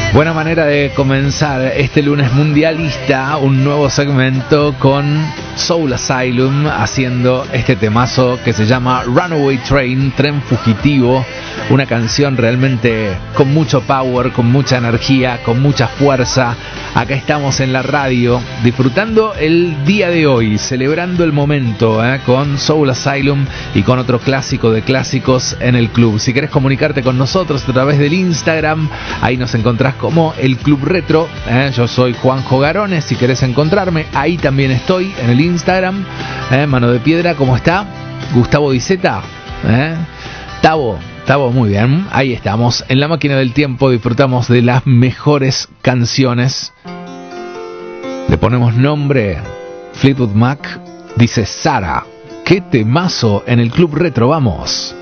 Buena manera de comenzar este lunes mundialista, un nuevo segmento con Soul Asylum haciendo este temazo que se llama Runaway Train, Tren Fugitivo, una canción realmente con mucho power, con mucha energía, con mucha fuerza. Acá estamos en la radio disfrutando el día de hoy, celebrando el momento con Soul Asylum y con otro clásico de clásicos en el club. Si querés comunicarte con nosotros a través del Instagram, ahí nos encontrás como el Club Retro. Yo soy Juanjo Garones, si querés encontrarme, ahí también estoy en el Instagram. Mano de Piedra, ¿cómo está? Gustavo Diceta, Tavo, muy bien. Ahí estamos, en la máquina del tiempo, disfrutamos de las mejores canciones. Le ponemos nombre, Fleetwood Mac, dice Sara. ¡Qué temazo en el Club Retro! ¡Vamos!